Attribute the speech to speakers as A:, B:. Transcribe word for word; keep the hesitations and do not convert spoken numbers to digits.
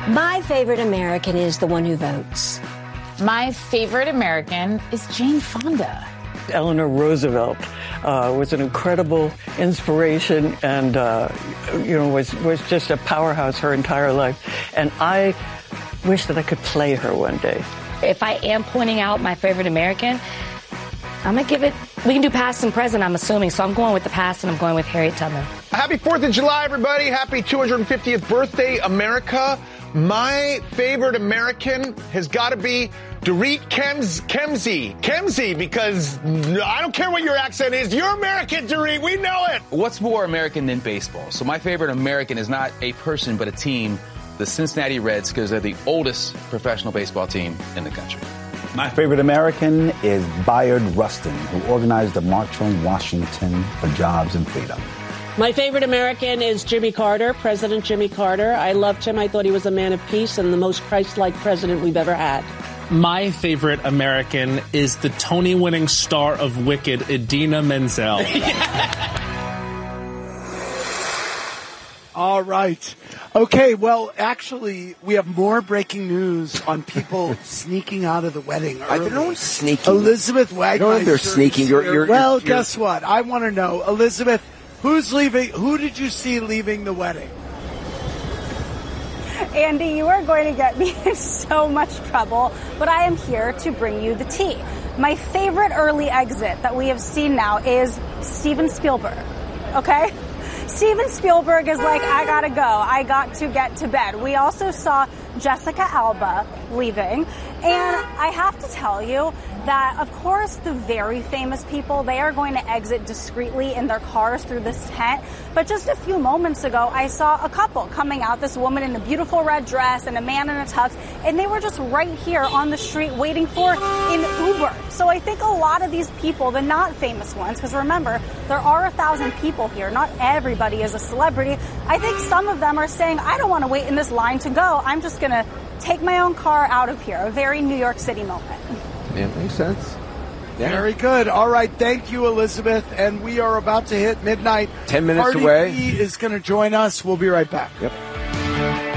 A: My favorite American is the one who votes.
B: My favorite American is Jane Fonda.
C: Eleanor Roosevelt uh, was an incredible inspiration and, uh, you know, was, was just a powerhouse her entire life. And I wish that I could play her one day.
D: If I am pointing out my favorite American, I'm going to give it, we can do past and present, I'm assuming. So I'm going with the past, and I'm going with Harriet Tubman.
E: Happy fourth of July, everybody. Happy two hundred fiftieth birthday, America. My favorite American has got to be Dorit Kems, Kemsey. Kemsey, because I don't care what your accent is. You're American, Dorit. We know it.
F: What's more American than baseball? So my favorite American is not a person, but a team, the Cincinnati Reds, because they're the oldest professional baseball team in the country.
G: My favorite American is Bayard Rustin, who organized the March on Washington for Jobs and Freedom.
H: My favorite American is Jimmy Carter, President Jimmy Carter. I loved him. I thought he was a man of peace and the most Christ-like president we've ever had.
I: My favorite American is the Tony-winning star of Wicked, Idina Menzel.
J: All right. Okay, well, actually, we have more breaking news on people sneaking out of the wedding early.
K: I don't know sneaking.
J: Elizabeth Wagmeister.
K: I don't know if they're sneaking. You're, you're,
J: well,
K: you're,
J: guess what? I want to know. Elizabeth, who's leaving? Who did you see leaving the wedding?
L: Andy, you are going to get me in so much trouble, but I am here to bring you the tea. My favorite early exit that we have seen now is Steven Spielberg, okay? Steven Spielberg is like, I gotta go. I got to get to bed. We also saw Jessica Alba leaving. And I have to tell you that, of course, the very famous people, they are going to exit discreetly in their cars through this tent. But just a few moments ago, I saw a couple coming out, this woman in a beautiful red dress and a man in a tux, and they were just right here on the street waiting for an Uber. So I think a lot of these people, the not famous ones, because remember, there are a thousand people here. Not everybody is a celebrity. I think some of them are saying, I don't want to wait in this line to go. I'm just going to take my own car out of here. A very New York City moment.
K: Yeah, makes sense. Yeah.
J: Very good. All right. Thank you, Elizabeth. And we are about to hit midnight.
K: Ten minutes
J: Cardi
K: away.
J: B is going to join us. We'll be right back.
K: Yep.